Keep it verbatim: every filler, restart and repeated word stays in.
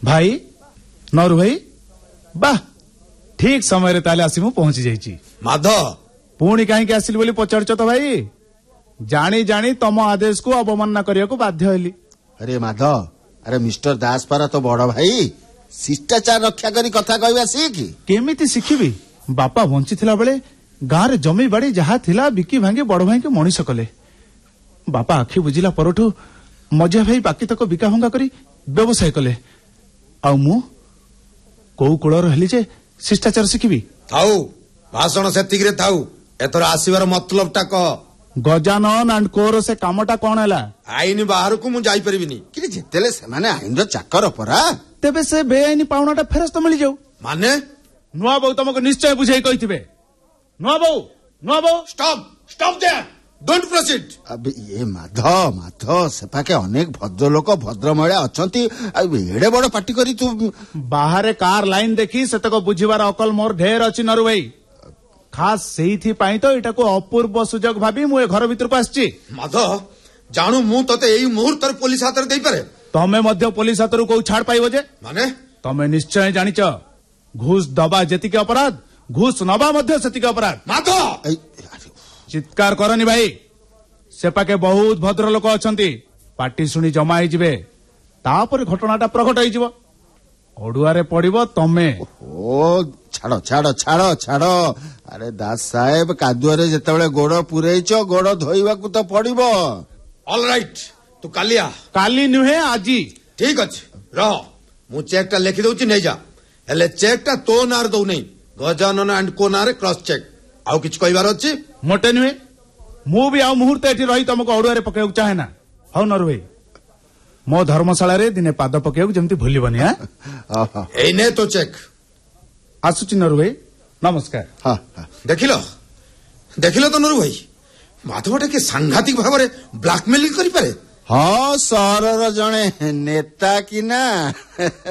भाई नरू भाई बाह ठीक समय ताले आसी मु पहुंची जाइची। माधव पुणी कहीं आसिल बोली पचारच तो भाई जानी जानी तम आदेश को अवमानना करने को बाध्य हेली। अरे माधव अरे मिस्टर दास पारा तो बड़ भाई शिष्टाचार रक्षा करी कथा कहवा सीख केमिति शिखिबी बापा बंची थिला बेले गाँ रे जमी बाड़ी जहा थिला बिकी भांगी बड़ भाई के मनीष कले बापा आखि बुझिला परठू मझिया भाई बाकी तक बिका भंगा करी व्यवसाय कले आउ मु कोउ कुळ रहली जे शिष्टाचार शिखिबी। थाऊ भाषण सेतिक रे थाऊ एथर आसीबार मतलब टा कह। गजानन एंड कोर से कामटा कोन हैला आईन बाहर को मु जाई परिबिनी कि जेतेले से माने आईन रो चाकर परा तेबे से बेआईन पाउनाटा फेरस्त मिल जाऊ माने नुआ बहु तुमको निश्चय बुझाई कहिथिबे। नुआ बहु नुआ बहु stop stop there don't proceed. अब ये माधव माधव सेपाके अनेक भद्र लोक भद्र महिला अछंती एडे बड़ पार्टी करी तू बाहर कार लाइन देखी सेतक बुझिबार अकल मोर ढेर अछि नरु भाई खास सेही पाई तो एटा को अपूर्व सुजोग भाबी मु ए घर भीतर को आछि। माधव जानू मु तते एई मुहूर्त रे पुलिस हाथ रे देई पारे तमे मध्य पुलिस हाथ रो को छाड़ पाइबो जे माने तमे निश्चय जानिच घूस दबा जेतिके अपराध घूस नबा मध्य सेतिके अपराध। माधव चित्कार करनी भाई सेपाके बहुत भद्र लोक अछंती पार्टी सुनी जमा होई जिवे तापर घटनाटा प्रकट होई जिवो ओडुआरे पड़िबो तमे। ओ छाड़ो छाड़ो छाड़ो छाड़ो अरे दास साहेब कादुआरे जेतेबेले गोड़ पुरेइचो गोड़ धोइबा को तो पड़िबो। ऑल राइट तू काली आ काली नुहे आजी ठीक अछि रह मु चेकटा लिखि दउची नै जा हेले चेकटा तो नार दउ नै गजानन एंड को नारे क्रॉस चेक आउ किछ कहबार अछि मोटे नुहे मु भी आ मुहूर्त एठी रही तुमको ओडुआरे पकेउ चाहे ना हौ नरु भाई मो धर्मशाला रे दिने पाद पकेउ जेमति भूलिबनी। हां ए ने तो चेक आसुची नरु भाई नमस्कार। हां देखिलो देखिलो तो नरु भाई माधवटा के सांघातिक भाव ब्लाकमेलिंग करि पारे। हाँ सहर जड़े नेता कि ना